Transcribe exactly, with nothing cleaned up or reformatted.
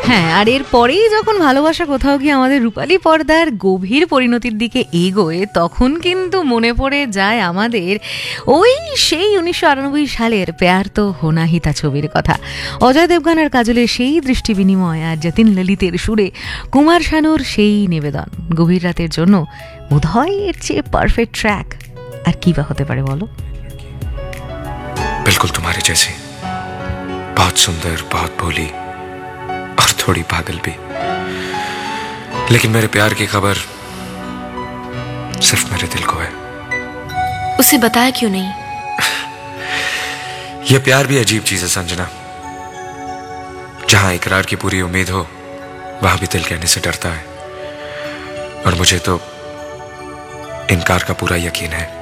হ্যাঁ, আর এর পরেই যখন ভালোবাসা কোথাও গিয়ে আমাদের রূপালী পর্দার গভীর পরিণতির দিকে এগোয়, তখন কিন্তু মনে পড়ে যায় আমাদের ওই সেই উনিশশো আটানব্বই সালের প্যার তো হোনা হি থা ছবির কথা। অজয় দেবগন আর কাজলের সেই দৃষ্টি বিনিময় আর যতীন ললিতের সুরে কুমার শানুর সেই নিবেদন। গভীর রাতের জন্য বোধহয় এর চেয়ে পারফেক্ট ট্র্যাক আর কি বা হতে পারে বলো? बिल्कुल तुम्हारे जैसी, बहुत सुंदर, बहुत भोली और थोड़ी पागल भी, लेकिन मेरे प्यार की खबर सिर्फ मेरे दिल को है। उसे बताया क्यों नहीं? यह प्यार भी अजीब चीज है संजना। जहां इकरार की पूरी उम्मीद हो, वहां भी दिल कहने से डरता है, और मुझे तो इनकार का पूरा यकीन है।